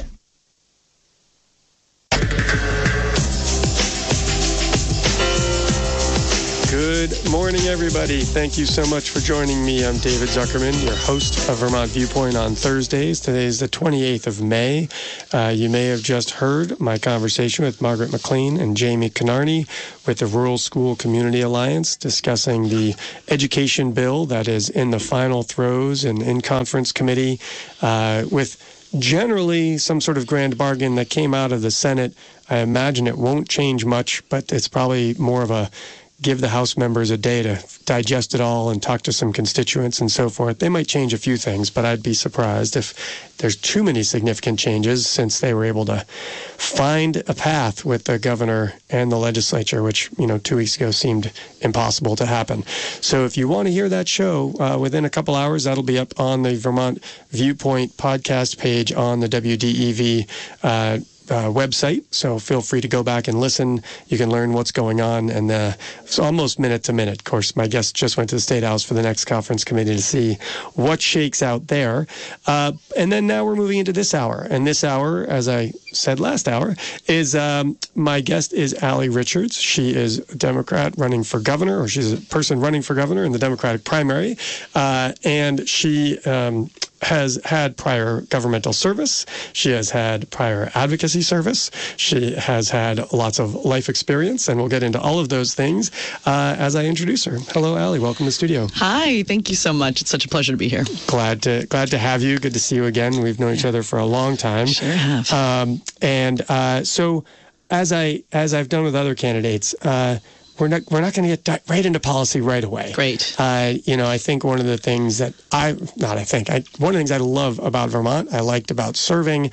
Good morning, everybody. Thank you so much for joining me. I'm David Zuckerman, your host of Vermont Viewpoint on Thursdays. Today is the twenty-eighth of May. Uh, you may have just heard my conversation with Margaret McLean and Jamie Conarney with the Rural School Community Alliance discussing the education bill that is in the final throes and in conference committee uh, with generally some sort of grand bargain that came out of the Senate. I imagine it won't change much, but it's probably more of a give the House members a day to digest it all and talk to some constituents and so forth. They might change a few things, but I'd be surprised if there's too many significant changes since they were able to find a path with the governor and the legislature, which, you know, two weeks ago seemed impossible to happen. So if you want to hear that show uh, within a couple hours, that'll be up on the Vermont Viewpoint podcast page on the W D E V uh Uh, website, so feel free to go back and listen. You can learn what's going on, and uh, it's almost minute to minute. Of course, my guest just went to the State House for the next conference committee to see what shakes out there. Uh, and then now we're moving into this hour, and this hour, as I said last hour, is um, my guest is Allie Richards. She is a Democrat running for governor, or she's a person running for governor in the Democratic primary, uh, and she um, has had prior governmental service. She has had prior advocacy service. She has had lots of life experience, and we'll get into all of those things uh, as I introduce her. Hello, Allie. Welcome to the studio. Hi. Thank you so much. It's such a pleasure to be here. Glad to glad to have you. Good to see you again. We've known each other for a long time. Sure have. Um, and uh, so, as I as I've done with other candidates. Uh, We're not we're not going to get right into policy right away. Great. Uh, you know, I think one of the things that I not I think I one of the things I love about Vermont, I liked about serving,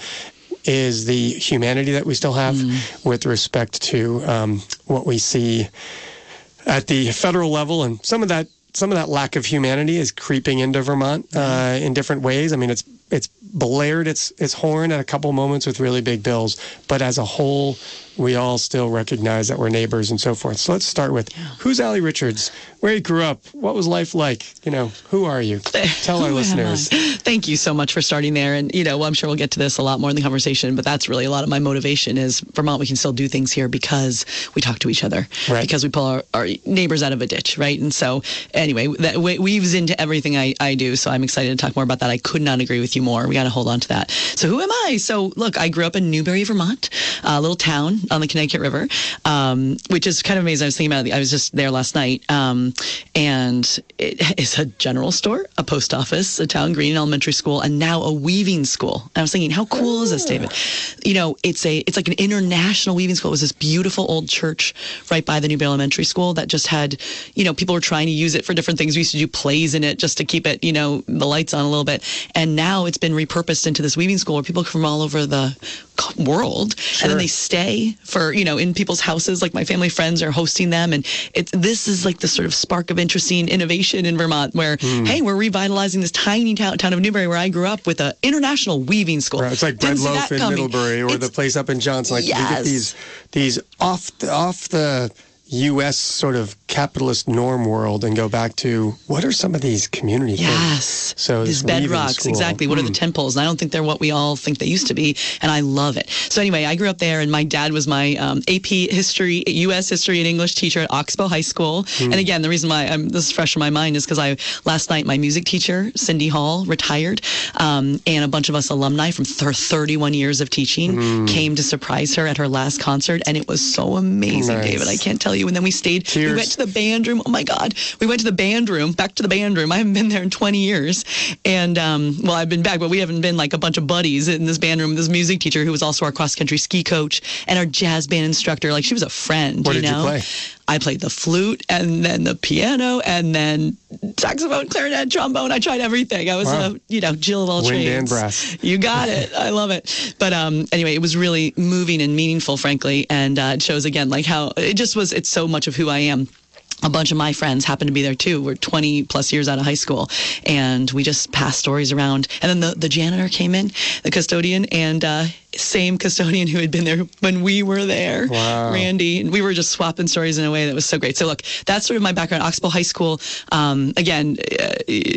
is the humanity that we still have mm. with respect to um, what we see at the federal level, and some of that some of that lack of humanity is creeping into Vermont uh, in different ways. I mean, it's it's blared its its horn at a couple moments with really big bills, but as a whole, we all still recognize that we're neighbors and so forth. So let's start with, who's Allie Richards? Where you grew up? What was life like? You know, who are you? Tell our listeners. Thank you so much for starting there. And, you know, I'm sure we'll get to this a lot more in the conversation, but that's really a lot of my motivation is Vermont, we can still do things here because we talk to each other, right. Because we pull our, our neighbors out of a ditch, right? And so, anyway, that weaves into everything I, I do. So I'm excited to talk more about that. I could not agree with you more. We got to hold on to that. So who am I? So, look, I grew up in Newbury, Vermont, a little town on the Connecticut River, um, which is kind of amazing. I was thinking about it. I was just there last night, um, and it is a general store, a post office, a town green elementary school, and now a weaving school. And I was thinking, how cool is this, David? You know, it's a it's like an international weaving school. It was this beautiful old church right by the Newbury Elementary School that just had, you know, people were trying to use it for different things. We used to do plays in it just to keep it, you know, the lights on a little bit. And now it's been repurposed into this weaving school where people from all over the world, sure. And then they stay for, you know, in people's houses. Like my family friends are hosting them, and it's this is like the sort of spark of interesting innovation in Vermont where mm. hey, we're revitalizing this tiny town, town of Newbury where I grew up with an international weaving school. Right. It's like Bread Loaf in coming. Middlebury, or it's, the place up in Johnson. Like yes. you get these these off the, off the U S sort of capitalist norm world and go back to what are some of these community yes. things? Yes. So these bedrocks, exactly. What mm. are the temples? And I don't think they're what we all think they used to be. And I love it. So anyway, I grew up there, and my dad was my um, A P history, U S history and English teacher at Oxbow High School. Mm. And again, the reason why I'm, this is fresh in my mind is because I last night my music teacher, Cindy Hall, retired, um, and a bunch of us alumni from her thirty-one years of teaching mm. came to surprise her at her last concert, and it was so amazing, nice. David. I can't tell you. And then we stayed. Tears, we went to to the band room. Oh my God. We went to the band room, back to the band room. I haven't been there in twenty years. And, um, well, I've been back, but we haven't been like a bunch of buddies in this band room. This music teacher who was also our cross country ski coach and our jazz band instructor. Like, she was a friend. What you did know? you play? I played the flute and then the piano and then saxophone, clarinet, trombone. I tried everything. I was Wow. a, you know, Jill of all Wind trades. and brass. You got it. I love it. But um, anyway, it was really moving and meaningful, frankly. And uh, it shows again, like how it just was, it's so much of who I am. A bunch of my friends happened to be there too. We're twenty plus years out of high school, and we just passed stories around. And then the, the janitor came in, the custodian, and uh, same custodian who had been there when we were there, Wow. Randy. And we were just swapping stories in a way that was so great. So look, that's sort of my background. Oxbow High School. Um, again, uh,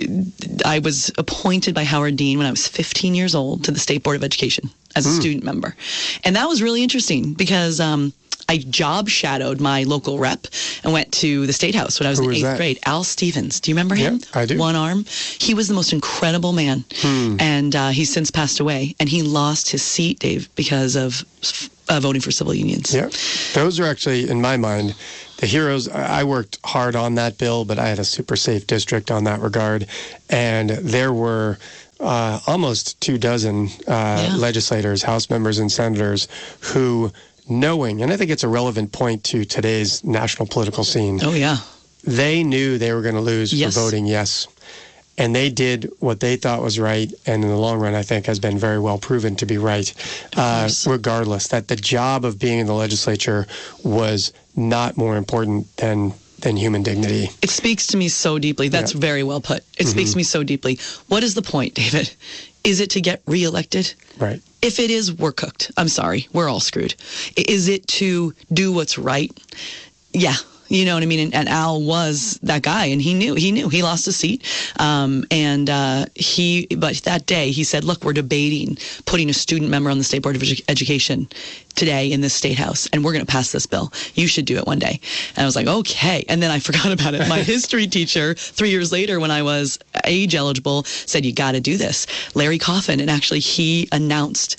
I was appointed by Howard Dean when I was fifteen years old to the State Board of Education as a Mm. student member, and that was really interesting because. Um, I job shadowed my local rep and went to the State House when I was Who in was eighth that? grade. Al Stevens. Do you remember him? Yep, I do. One arm. He was the most incredible man. Hmm. And uh, he's since passed away. And he lost his seat, Dave, because of uh, voting for civil unions. Yeah. Those are actually, in my mind, the heroes. I I worked hard on that bill, but I had a super safe district on that regard. And there were uh, almost two dozen uh, Yeah. legislators, House members and senators who, knowing, and I think it's a relevant point to today's national political scene, Oh, yeah. they knew they were going to lose Yes. for voting yes. And they did what they thought was right, and in the long run, I think, has been very well proven to be right, uh, regardless. That the job of being in the legislature was not more important than than human dignity. It speaks to me so deeply. That's Yeah. very well put. It speaks to me so deeply. What is the point, David? Is it to get reelected? Right. If it is, we're cooked. I'm sorry. We're all screwed. I- Is it to do what's right? Yeah. You know what I mean? And, and Al was that guy, and he knew. He knew. He lost his seat. Um, and uh, he, but that day, he said, look, we're debating putting a student member on the State Board of Edu- Education today in this State House, and we're going to pass this bill. You should do it one day. And I was like, okay. And then I forgot about it. My history teacher, three years later, when I was age eligible, said, you got to do this. Larry Coffin, and actually he announced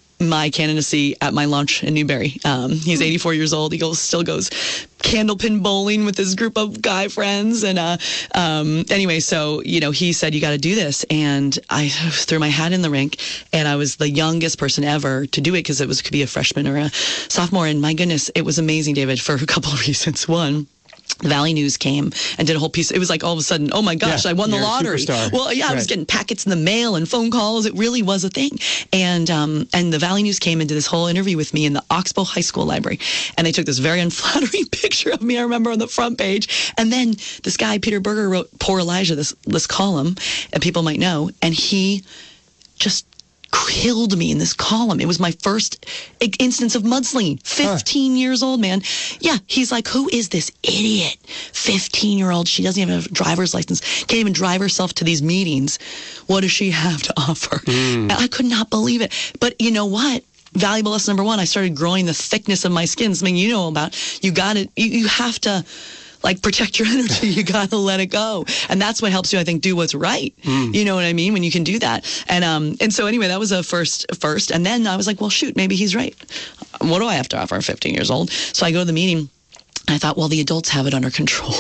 my candidacy at my lunch in Newberry. Um, he's eighty-four years old. He goes, still goes candlepin bowling with his group of guy friends. And uh, um, anyway, so, you know, he said, you got to do this. And I threw my hat in the rink, and I was the youngest person ever to do it because it was could be a freshman or a sophomore. And my goodness, it was amazing, David, for a couple of reasons. One, the Valley News came and did a whole piece. It was like all of a sudden, oh my gosh, Yeah, I won the you're a lottery. superstar. Well, yeah, I was Right. getting packets in the mail and phone calls. It really was a thing. And um, and the Valley News came and did this whole interview with me in the Oxbow High School library. And they took this very unflattering picture of me, I remember, on the front page. And then this guy, Peter Berger, wrote Poor Elijah, this, this column, and people might know. And he just killed me in this column. It was my first i- instance of mudslinging. fifteen years old, man. Yeah, he's like, who is this idiot? fifteen-year-old. She doesn't even have a driver's license. Can't even drive herself to these meetings. What does she have to offer? Mm. And I could not believe it. But you know what? Valuable lesson number one, I started growing the thickness of my skin. Something you know about. You got it. You, you have to... like protect your energy. You got to let it go. And that's what helps you, I think, do what's right. Mm. You know what I mean? When you can do that. And, um, and so anyway, that was a first, first. And then I was like, well, shoot, maybe he's right. What do I have to offer? I'm fifteen years old. So I go to the meeting and I thought, well, the adults have it under control.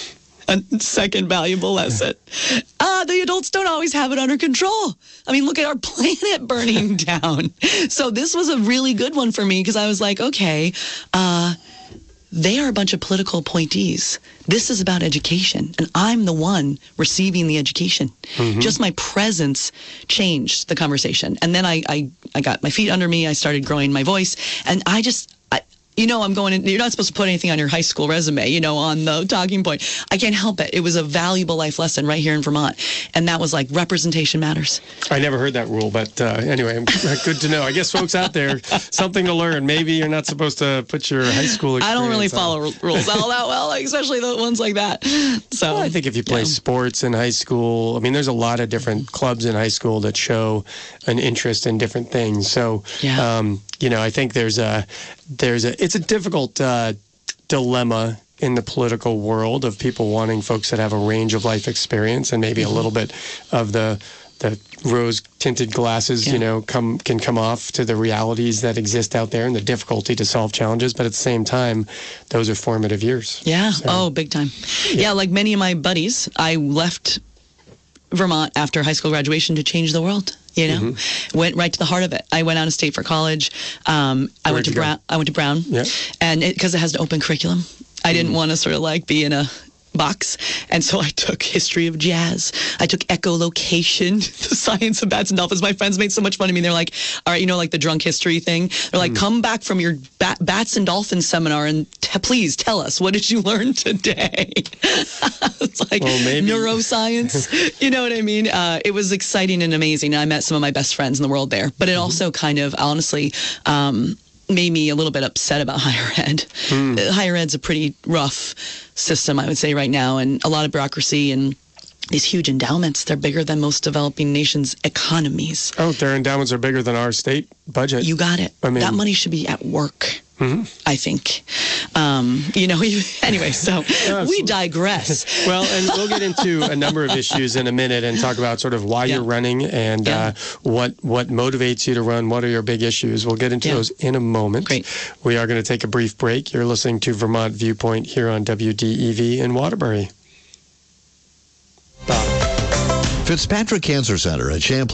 A second valuable lesson. Uh, the adults don't always have it under control. I mean, look at our planet burning down. So this was a really good one for me because I was like, okay, uh, they are a bunch of political appointees. This is about education, and I'm the one receiving the education. Mm-hmm. Just my presence changed the conversation. And then I, I, I got my feet under me. I started growing my voice, and I just... I, you know, I'm going in, you're not supposed to put anything on your high school resume, you know, on the talking point. I can't help it. It was a valuable life lesson right here in Vermont. And that was like, representation matters. I never heard that rule, but uh, anyway, good to know. I guess folks out there, something to learn. Maybe you're not supposed to put your high school experience I don't really on. follow r- rules all that well, like, especially the ones like that. So Well, I think if you play yeah. sports in high school, I mean, there's a lot of different clubs in high school that show an interest in different things. So, Yeah. um, you know, I think there's a, there's a, it's a difficult uh, dilemma in the political world of people wanting folks that have a range of life experience and maybe Mm-hmm. a little bit of the the rose-tinted glasses, Yeah. you know, come can come off to the realities that exist out there and the difficulty to solve challenges. But at the same time, those are formative years. Yeah. So- Oh, big time. Yeah. Like many of my buddies, I left Vermont after high school graduation to change the world. You know, Mm-hmm. went right to the heart of it. I went out of state for college. Um, I Where'd went to you go? Brown. I went to Brown, Yeah. and because it, it has an open curriculum, I didn't want to sort of like be in a box, and so I took history of jazz. I took echolocation, the science of bats and dolphins. My friends made so much fun of me. They're like, all right, you know, like the drunk history thing. They're like, come back from your bat, bats and dolphins seminar and t- please tell us, what did you learn today? It's like Well, maybe- neuroscience. You know what I mean? Uh, it was exciting and amazing. I met some of my best friends in the world there, but it also kind of honestly um, made me a little bit upset about higher ed. Uh, Higher ed's a pretty rough system, I would say, right now, and a lot of bureaucracy and these huge endowments. They're bigger than most developing nations' economies. Oh, their endowments are bigger than our state budget. You got it. I mean- that money should be at work. Mm-hmm. I think. Um, you know, anyway, so we digress. Well, and we'll get into a number of issues in a minute and talk about sort of why Yeah. you're running and Yeah. uh, what what motivates you to run. What are your big issues? We'll get into Yeah. those in a moment. Great. We are going to take a brief break. You're listening to Vermont Viewpoint here on W D E V in Waterbury. Fitzpatrick Cancer Center at Champlain